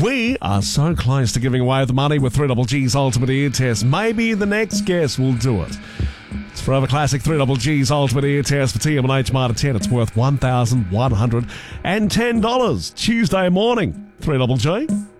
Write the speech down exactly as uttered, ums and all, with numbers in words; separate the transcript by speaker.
Speaker 1: We are so close to giving away the money with three G's Ultimate Ear Test. Maybe the next guest will do it. It's Forever Classic three G's Ultimate Ear Test for T M and H Marta ten. It's worth one thousand one hundred ten dollars. Tuesday morning, three G.